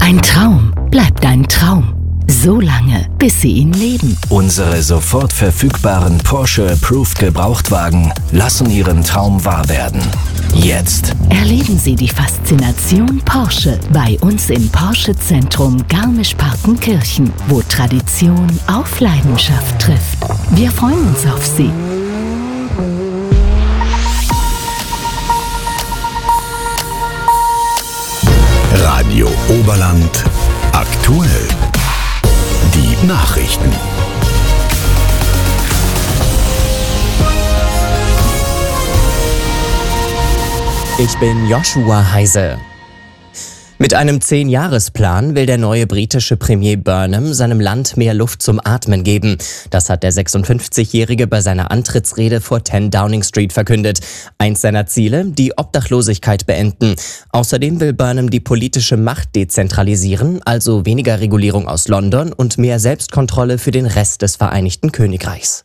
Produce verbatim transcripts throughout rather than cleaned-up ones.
Ein Traum bleibt ein Traum. So lange, bis Sie ihn leben. Unsere sofort verfügbaren Porsche Approved Gebrauchtwagen lassen Ihren Traum wahr werden. Jetzt Erleben Sie die Faszination Porsche bei uns im Porsche-Zentrum Garmisch-Partenkirchen, wo Tradition auf Leidenschaft trifft. Wir freuen uns auf Sie. Radio Oberland aktuell. Die Nachrichten. Ich bin Joshua Heise. Mit einem zehn-Jahres-Plan will der neue britische Premier Burnham seinem Land mehr Luft zum Atmen geben. Das hat der sechsundfünfzigjährige bei seiner Antrittsrede vor zehn Downing Street verkündet. Eins seiner Ziele, die Obdachlosigkeit beenden. Außerdem will Burnham die politische Macht dezentralisieren, also weniger Regulierung aus London und mehr Selbstkontrolle für den Rest des Vereinigten Königreichs.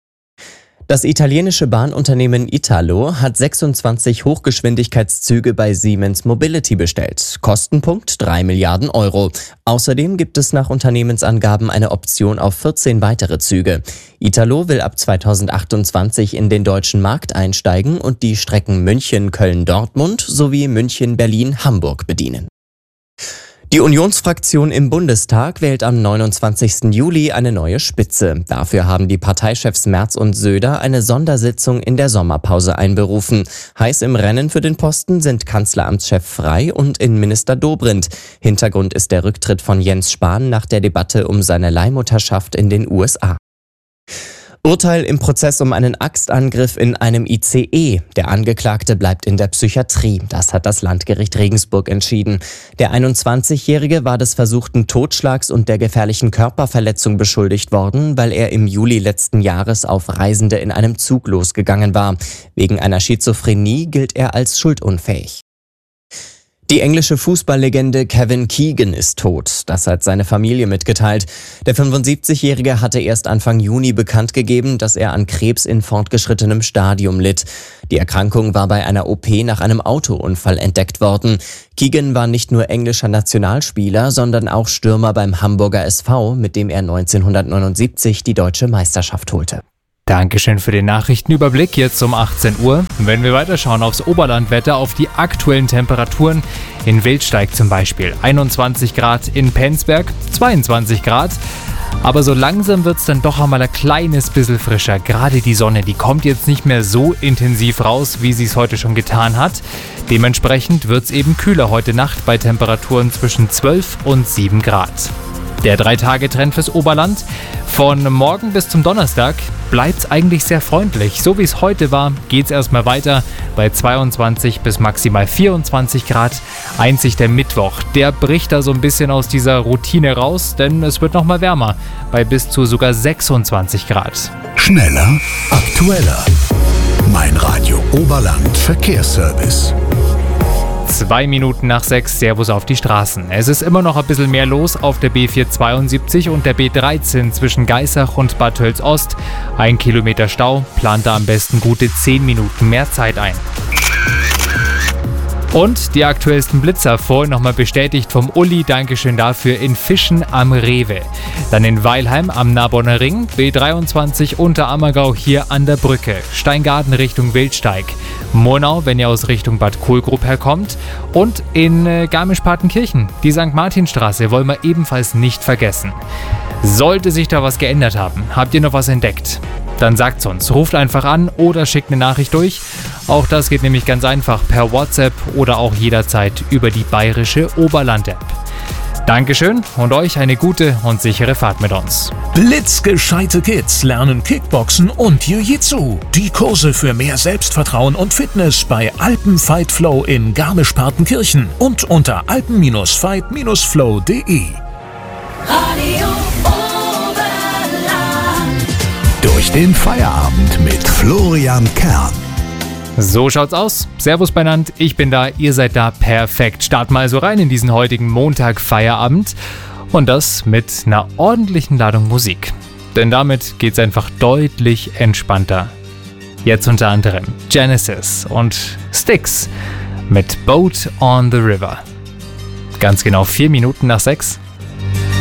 Das italienische Bahnunternehmen Italo hat sechsundzwanzig Hochgeschwindigkeitszüge bei Siemens Mobility bestellt. Kostenpunkt drei Milliarden Euro. Außerdem gibt es nach Unternehmensangaben eine Option auf vierzehn weitere Züge. Italo will ab zweitausendachtundzwanzig in den deutschen Markt einsteigen und die Strecken München, Köln, Dortmund sowie München, Berlin, Hamburg bedienen. Die Unionsfraktion im Bundestag wählt am neunundzwanzigsten Juli eine neue Spitze. Dafür haben die Parteichefs Merz und Söder eine Sondersitzung in der Sommerpause einberufen. Heiß im Rennen für den Posten sind Kanzleramtschef Frey und Innenminister Dobrindt. Hintergrund ist der Rücktritt von Jens Spahn nach der Debatte um seine Leihmutterschaft in den U S A. Urteil im Prozess um einen Axtangriff in einem I C E. Der Angeklagte bleibt in der Psychiatrie. Das hat das Landgericht Regensburg entschieden. Der einundzwanzigjährige war des versuchten Totschlags und der gefährlichen Körperverletzung beschuldigt worden, weil er im Juli letzten Jahres auf Reisende in einem Zug losgegangen war. Wegen einer Schizophrenie gilt er als schuldunfähig. Die englische Fußballlegende Kevin Keegan ist tot. Das hat seine Familie mitgeteilt. Der fünfundsiebzigjährige hatte erst Anfang Juni bekannt gegeben, dass er an Krebs in fortgeschrittenem Stadium litt. Die Erkrankung war bei einer O P nach einem Autounfall entdeckt worden. Keegan war nicht nur englischer Nationalspieler, sondern auch Stürmer beim Hamburger S V, mit dem er neunzehnhundertneunundsiebzig die deutsche Meisterschaft holte. Dankeschön für den Nachrichtenüberblick, jetzt um achtzehn Uhr. Wenn wir weiterschauen aufs Oberlandwetter, auf die aktuellen Temperaturen, in Wildsteig zum Beispiel einundzwanzig Grad, in Penzberg zweiundzwanzig Grad. Aber so langsam wird es dann doch einmal ein kleines bisschen frischer. Gerade die Sonne, die kommt jetzt nicht mehr so intensiv raus, wie sie es heute schon getan hat. Dementsprechend wird es eben kühler heute Nacht bei Temperaturen zwischen zwölf und sieben Grad. Der Drei-Tage-Trend fürs Oberland. Von morgen bis zum Donnerstag bleibt es eigentlich sehr freundlich. So wie es heute war, geht es erstmal weiter bei zweiundzwanzig bis maximal vierundzwanzig Grad. Einzig der Mittwoch, der bricht da so ein bisschen aus dieser Routine raus, denn es wird nochmal wärmer bei bis zu sogar sechsundzwanzig Grad. Schneller, aktueller. Mein Radio Oberland Verkehrsservice. Zwei Minuten nach sechs, Servus auf die Straßen. Es ist immer noch ein bisschen mehr los auf der B vierhundertzweiundsiebzig und der B dreizehn zwischen Geisach und Bad Tölz-Ost. Ein Kilometer Stau, plant da am besten gute zehn Minuten mehr Zeit ein. Und die aktuellsten Blitzer vorhin nochmal bestätigt vom Uli, Dankeschön dafür, in Fischen am Rewe. Dann in Weilheim am Narbonner Ring, B dreiundzwanzig Unterammergau hier an der Brücke. Steingarten Richtung Wildsteig. Murnau, wenn ihr aus Richtung Bad Kohlgrub herkommt. Und in äh, Garmisch-Partenkirchen, die Sankt Martinstraße, wollen wir ebenfalls nicht vergessen. Sollte sich da was geändert haben, habt ihr noch was entdeckt? Dann sagt's uns, ruft einfach an oder schickt eine Nachricht durch. Auch das geht nämlich ganz einfach per WhatsApp oder auch jederzeit über die bayerische Oberland-App. Dankeschön und euch eine gute und sichere Fahrt mit uns. Blitzgescheite Kids lernen Kickboxen und Jiu-Jitsu. Die Kurse für mehr Selbstvertrauen und Fitness bei Alpen Fight Flow in Garmisch-Partenkirchen und unter alpen Fight Flow punkt de. Radio Oberland. Durch den Feierabend mit Florian Kern. So schaut's aus. Servus beinand, ich bin da, ihr seid da, perfekt. Starten wir also rein in diesen heutigen Montag-Feierabend und das mit einer ordentlichen Ladung Musik. Denn damit geht's einfach deutlich entspannter. Jetzt unter anderem Genesis und Styx mit Boat on the River. Ganz genau vier Minuten nach sechs.